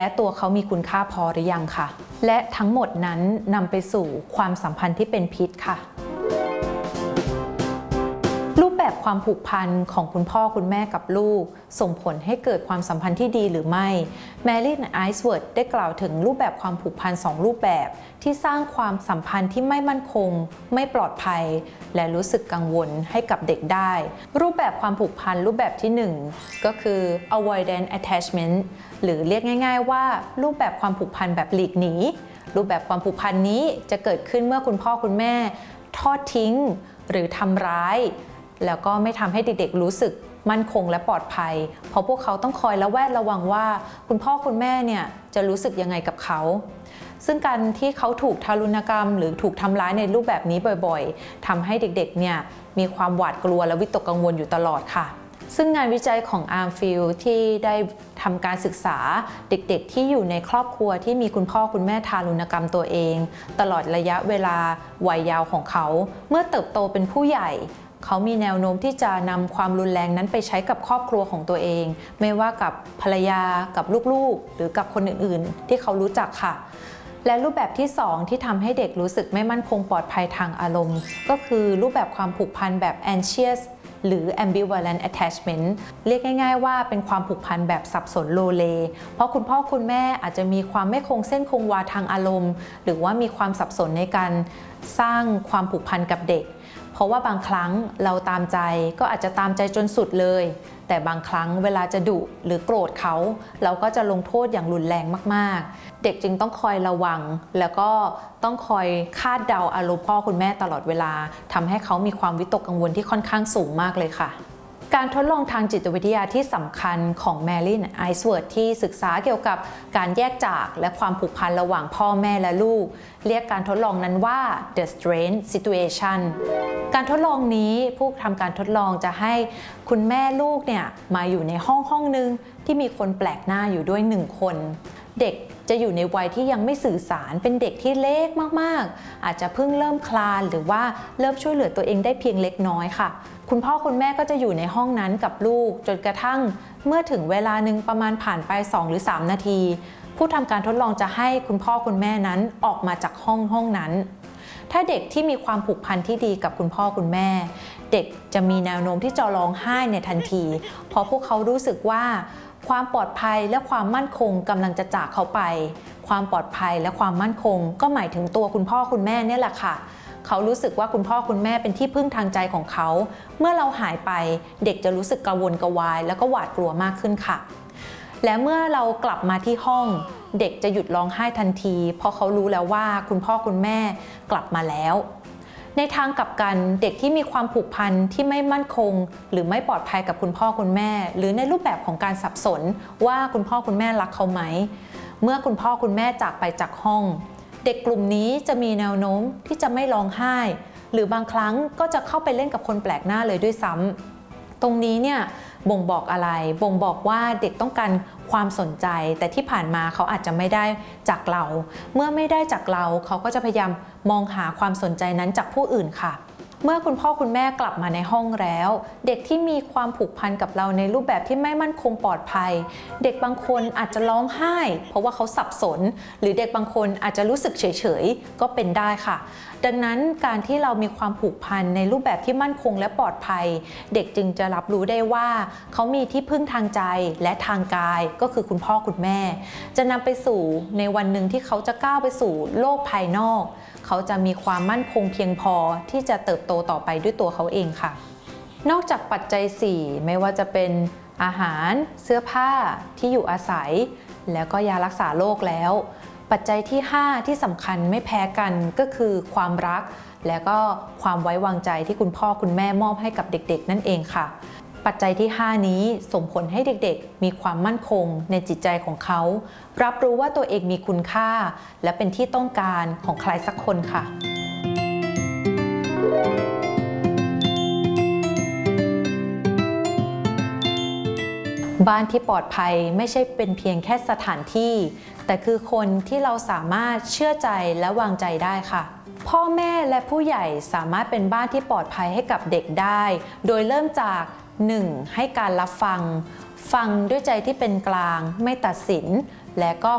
และตัวเขามีคุณค่าพอหรือยังค่ะและทั้งหมดนั้นนำไปสู่ความสัมพันธ์ที่เป็นพิษค่ะรูปแบบความผูกพันของคุณพ่อคุณแม่กับลูกส่งผลให้เกิดความสัมพันธ์ที่ดีหรือไม่แมรี่ไอซ์เวิร์ธได้กล่าวถึงรูปแบบความผูกพัน2รูปแบบที่สร้างความสัมพันธ์ที่ไม่มั่นคงไม่ปลอดภัยและรู้สึกกังวลให้กับเด็กได้รูปแบบความผูกพันรูปแบบที่1ก็คือ avoidant attachment หรือเรียกง่ายๆว่ารูปแบบความผูกพันแบบหลีกหนีรูปแบบความผูกพันนี้จะเกิดขึ้นเมื่อคุณพ่อคุณแม่ทอดทิ้งหรือทำร้ายแล้วก็ไม่ทำให้เด็กๆรู้สึกมั่นคงและปลอดภัยเพราะพวกเขาต้องคอยระแวดระวังว่าคุณพ่อคุณแม่เนี่ยจะรู้สึกยังไงกับเขาซึ่งการที่เขาถูกทารุณกรรมหรือถูกทำร้ายในรูปแบบนี้บ่อยๆทำให้เด็กๆเนี่ยมีความหวาดกลัวและวิตกกังวลอยู่ตลอดค่ะซึ่งงานวิจัยของอาร์มฟิลด์ที่ได้ทำการศึกษาเด็กๆที่อยู่ในครอบครัวที่มีคุณพ่อคุณแม่ทารุณกรรมตัวเองตลอดระยะเวลาวัยเยาว์ของเขาเมื่อเติบโตเป็นผู้ใหญ่เขามีแนวโน้มที่จะนำความรุนแรงนั้นไปใช้กับครอบครัวของตัวเองไม่ว่ากับภรรยากับลูกๆหรือกับคนอื่นๆที่เขารู้จักค่ะและรูปแบบที่2ที่ทำให้เด็กรู้สึกไม่มั่นคงปลอดภัยทางอารมณ์ก็คือรูปแบบความผูกพันแบบ anxious หรือ ambivalent attachment เรียกง่ายๆว่าเป็นความผูกพันแบบสับสนโลเลเพราะคุณพ่อคุณแม่อาจจะมีความไม่คงเส้นคงวาทางอารมณ์หรือว่ามีความสับสนในการสร้างความผูกพันกับเด็กเพราะว่าบางครั้งเราตามใจก็อาจจะตามใจจนสุดเลยแต่บางครั้งเวลาจะดุหรือโกรธเขาเราก็จะลงโทษอย่างรุนแรงมากๆเด็กจึงต้องคอยระวังแล้วก็ต้องคอยคาดเดาอารมณ์พ่อคุณแม่ตลอดเวลาทำให้เขามีความวิตกกังวลที่ค่อนข้างสูงมากเลยค่ะการทดลองทางจิตวิทยาที่สำคัญของแมรี่ไอซ์เวิร์ธที่ศึกษาเกี่ยวกับการแยกจากและความผูกพันระหว่างพ่อแม่และลูกเรียกการทดลองนั้นว่า The Strain Situation การทดลองนี้ผู้ทำการทดลองจะให้คุณแม่ลูกเนี่ยมาอยู่ในห้องนึงที่มีคนแปลกหน้าอยู่ด้วย1คนเด็กจะอยู่ในวัยที่ยังไม่สื่อสารเป็นเด็กที่เล็กมากๆอาจจะเพิ่งเริ่มคลานหรือว่าเริ่มช่วยเหลือตัวเองได้เพียงเล็กน้อยค่ะคุณพ่อคุณแม่ก็จะอยู่ในห้องนั้นกับลูกจนกระทั่งเมื่อถึงเวลาหนึ่งประมาณผ่านไป2 หรือ 3 นาทีผู้ทำการทดลองจะให้คุณพ่อคุณแม่นั้นออกมาจากห้องนั้นถ้าเด็กที่มีความผูกพันที่ดีกับคุณพ่อคุณแม่เด็กจะมีแนวโน้มที่จะร้องไห้ในทันทีเพราะพวกเขารู้สึกว่าความปลอดภัยและความมั่นคงกำลังจะจากเขาไปความปลอดภัยและความมั่นคงก็หมายถึงตัวคุณพ่อคุณแม่เนี่ยแหละค่ะเขารู้สึกว่าคุณพ่อคุณแม่เป็นที่พึ่งทางใจของเขาเมื่อเราหายไปเด็กจะรู้สึกกังวลกวายแล้วก็หวาดกลัวมากขึ้นค่ะและเมื่อเรากลับมาที่ห้องเด็กจะหยุดร้องไห้ทันทีเพราะเขารู้แล้วว่าคุณพ่อคุณแม่กลับมาแล้วในทางกลับกันเด็กที่มีความผูกพันที่ไม่มั่นคงหรือไม่ปลอดภัยกับคุณพ่อคุณแม่หรือในรูปแบบของการสับสนว่าคุณพ่อคุณแม่รักเขาไหมเมื่อคุณพ่อคุณแม่จากไปจากห้องเด็กกลุ่มนี้จะมีแนวโน้มที่จะไม่ร้องไห้หรือบางครั้งก็จะเข้าไปเล่นกับคนแปลกหน้าเลยด้วยซ้ำตรงนี้เนี่ยบ่งบอกอะไรบ่งบอกว่าเด็กต้องการความสนใจแต่ที่ผ่านมาเขาอาจจะไม่ได้จากเราเมื่อไม่ได้จากเราเขาก็จะพยายามมองหาความสนใจนั้นจากผู้อื่นค่ะเมื่อคุณพ่อคุณแม่กลับมาในห้องแล้วเด็กที่มีความผูกพันกับเราในรูปแบบที่ไม่มั่นคงปลอดภัยเด็กบางคนอาจจะร้องไห้เพราะว่าเขาสับสนหรือเด็กบางคนอาจจะรู้สึกเฉยๆก็เป็นได้ค่ะดังนั้นการที่เรามีความผูกพันในรูปแบบที่มั่นคงและปลอดภัยเด็กจึงจะรับรู้ได้ว่าเขามีที่พึ่งทางใจและทางกายก็คือคุณพ่อคุณแม่จะนำไปสู่ในวันหนึ่งที่เขาจะก้าวไปสู่โลกภายนอกเขาจะมีความมั่นคงเพียงพอที่จะเติบโตต่อไปด้วยตัวเขาเองค่ะนอกจากปัจจัย4ไม่ว่าจะเป็นอาหารเสื้อผ้าที่อยู่อาศัยแล้วก็ยารักษาโรคแล้วปัจจัยที่5ที่สำคัญไม่แพ้กันก็คือความรักและก็ความไว้วางใจที่คุณพ่อคุณแม่มอบให้กับเด็กๆนั่นเองค่ะปัจจัยที่5นี้ส่งผลให้เด็กๆมีความมั่นคงในจิตใจของเขารับรู้ว่าตัวเองมีคุณค่าและเป็นที่ต้องการของใครสักคนค่ะบ้านที่ปลอดภัยไม่ใช่เป็นเพียงแค่สถานที่แต่คือคนที่เราสามารถเชื่อใจและวางใจได้ค่ะพ่อแม่และผู้ใหญ่สามารถเป็นบ้านที่ปลอดภัยให้กับเด็กได้โดยเริ่มจาก 1. ให้การรับฟังด้วยใจที่เป็นกลางไม่ตัดสินและก็